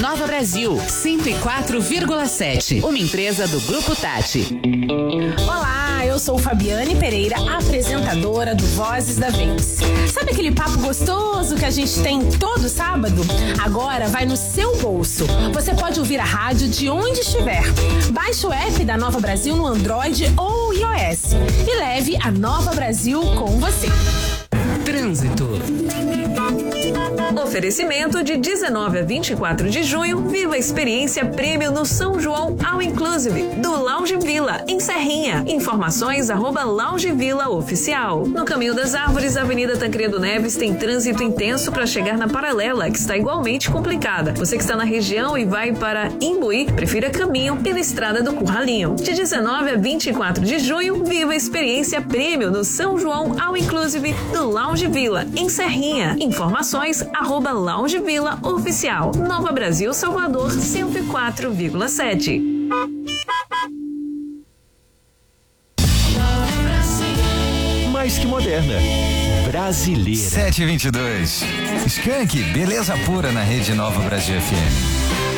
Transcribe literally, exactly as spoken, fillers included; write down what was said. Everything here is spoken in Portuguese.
Nova Brasil, cento e quatro vírgula sete. Uma empresa do Grupo Tati. Olá, eu sou Fabiane Pereira, apresentadora do Vozes da Vez. Sabe aquele papo gostoso que a gente tem todo sábado? Agora vai no seu bolso. Você pode ouvir a rádio de onde estiver. Baixe o app da Nova Brasil no Android ou iOS e leve a Nova Brasil com você. Trânsito. Oferecimento de dezenove a vinte e quatro de junho, viva a experiência prêmio no São João All Inclusive, do Lounge Villa, em Serrinha. Informações arroba Lounge Villa Oficial. No Caminho das Árvores, Avenida Tancredo Neves, tem trânsito intenso para chegar na Paralela, que está igualmente complicada. Você que está na região e vai para Imbuí, prefira caminho pela Estrada do Curralinho. De dezenove a vinte e quatro de junho, viva a experiência prêmio no São João All Inclusive, do Lounge Villa, em Serrinha. Informações arroba Lounge Villa Oficial. Nova Brasil, Salvador, cento e quatro vírgula sete. Mais que moderna. Brasileira. sete e vinte e dois. Skank, beleza pura na Rede Nova Brasil F M.